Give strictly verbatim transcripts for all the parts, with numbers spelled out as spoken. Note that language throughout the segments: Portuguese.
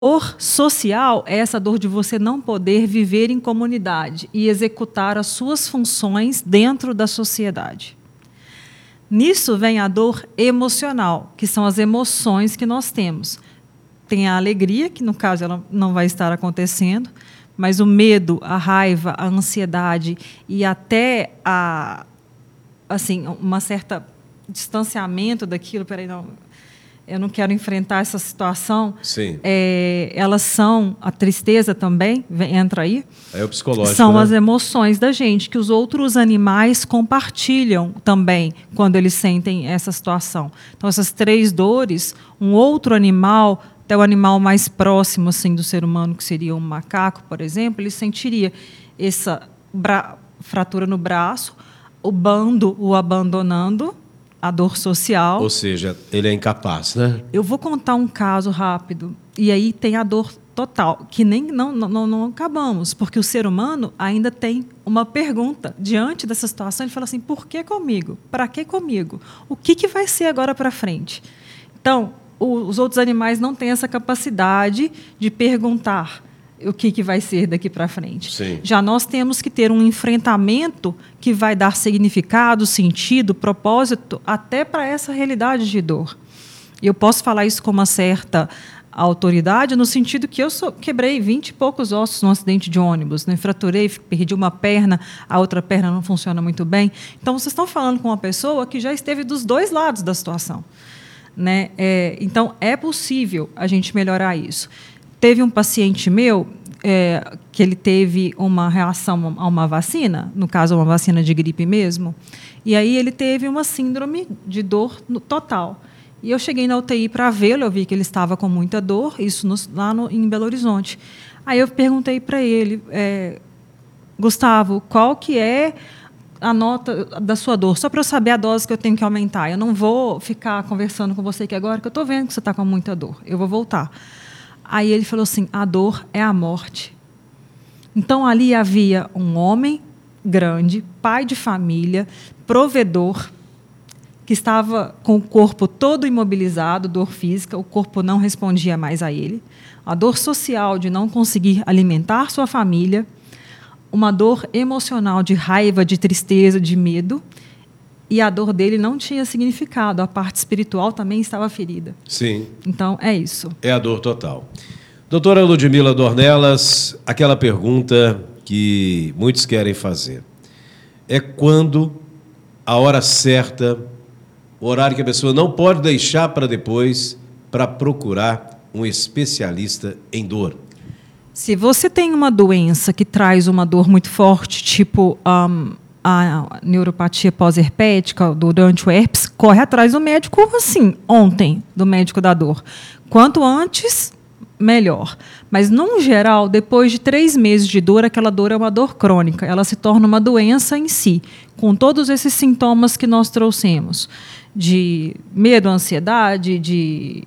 Dor social é essa dor de você não poder viver em comunidade e executar as suas funções dentro da sociedade. Nisso vem a dor emocional, que são as emoções que nós temos. Tem a alegria, que no caso ela não vai estar acontecendo, mas o medo, a raiva, a ansiedade e até a, assim, uma certa distanciamento daquilo. Peraí, não, eu não quero enfrentar essa situação. Sim. É, elas são a tristeza também, vem, entra aí. É o psicológico. São, né, as né? emoções da gente, que os outros animais compartilham também quando eles sentem essa situação. Então, essas três dores, um outro animal, até o animal mais próximo assim, do ser humano, que seria um macaco, por exemplo, ele sentiria essa bra- fratura no braço, o bando o abandonando, a dor social. Ou seja, ele é incapaz, né? Eu vou contar um caso rápido, e aí tem a dor total, que nem não, não, não acabamos, porque o ser humano ainda tem uma pergunta diante dessa situação. Ele fala assim: por que comigo? Para que comigo? O que, que vai ser agora para frente? Então, o, os outros animais não têm essa capacidade de perguntar o que, que vai ser daqui para frente. Sim. Já nós temos que ter um enfrentamento que vai dar significado, sentido, propósito até para essa realidade de dor. E eu posso falar isso com uma certa autoridade, no sentido que eu sou, quebrei vinte e poucos ossos num acidente de ônibus, né? Fraturei, perdi uma perna, a outra perna não funciona muito bem. Então, vocês estão falando com uma pessoa que já esteve dos dois lados da situação, né? É, então, é possível a gente melhorar isso. Teve um paciente meu é, que ele teve uma reação a uma vacina, no caso, uma vacina de gripe mesmo, e aí ele teve uma síndrome de dor no, total. E eu cheguei na U T I para vê-lo, eu vi que ele estava com muita dor, isso no, lá no, em Belo Horizonte. Aí eu perguntei para ele, é, Gustavo, qual que é a nota da sua dor, só para eu saber a dose que eu tenho que aumentar. Eu não vou ficar conversando com você aqui agora, que eu estou vendo que você está com muita dor, eu vou voltar. Aí ele falou assim: a dor é a morte. Então, ali havia um homem grande, pai de família, provedor, que estava com o corpo todo imobilizado, dor física, o corpo não respondia mais a ele, a dor social de não conseguir alimentar sua família, uma dor emocional de raiva, de tristeza, de medo, e a dor dele não tinha significado, a parte espiritual também estava ferida. Sim. Então, é isso. É a dor total. Doutora Ludmila Dornelas, aquela pergunta que muitos querem fazer. É quando a hora certa, o horário que a pessoa não pode deixar para depois, para procurar um especialista em dor? Se você tem uma doença que traz uma dor muito forte, tipo um, a neuropatia pós-herpética durante o herpes, corre atrás do médico, assim, ontem, do médico da dor. Quanto antes, melhor. Mas, no geral, depois de três meses de dor, aquela dor é uma dor crônica. Ela se torna uma doença em si, com todos esses sintomas que nós trouxemos, de medo, ansiedade, de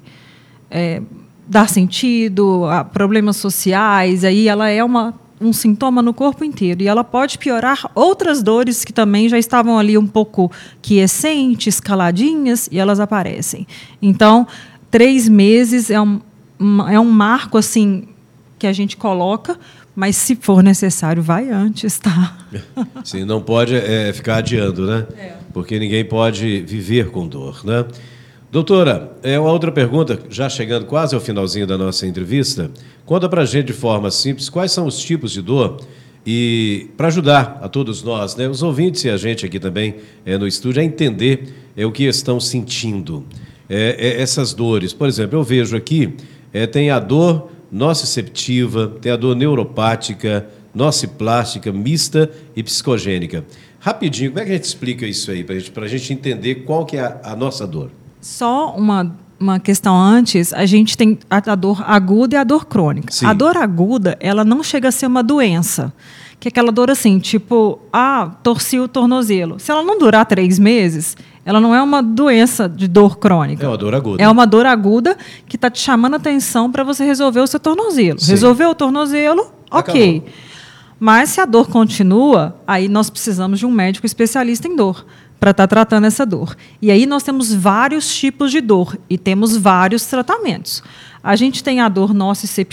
é, dar sentido, a problemas sociais. Aí ela é uma um sintoma no corpo inteiro, e ela pode piorar outras dores que também já estavam ali um pouco quiescentes, caladinhas, e elas aparecem. Então, três meses é um, é um marco assim que a gente coloca, mas, se for necessário, vai antes, tá? Sim, não pode é, ficar adiando, né? É. Porque ninguém pode viver com dor, né? Doutora, é uma outra pergunta, já chegando quase ao finalzinho da nossa entrevista. Conta para a gente de forma simples quais são os tipos de dor e para ajudar a todos nós, né, os ouvintes e a gente aqui também é, no estúdio, a entender é, o que estão sentindo. É, é, essas dores, por exemplo, eu vejo aqui, é, tem a dor nociceptiva, tem a dor neuropática, nociplástica, mista e psicogênica. Rapidinho, como é que a gente explica isso aí, para gente, a gente entender qual que é a, a nossa dor? Só uma, uma questão antes, a gente tem a, a dor aguda e a dor crônica. Sim. A dor aguda, ela não chega a ser uma doença, que é aquela dor assim, tipo, ah, torci o tornozelo. Se ela não durar três meses, ela não é uma doença de dor crônica. É uma dor aguda. É uma dor aguda que está te chamando a atenção para você resolver o seu tornozelo. Sim. Resolveu o tornozelo, ok. Acabou. Mas, se a dor continua, aí nós precisamos de um médico especialista em dor para estar tratando essa dor. E aí nós temos vários tipos de dor e temos vários tratamentos. A gente tem a dor nociceptiva,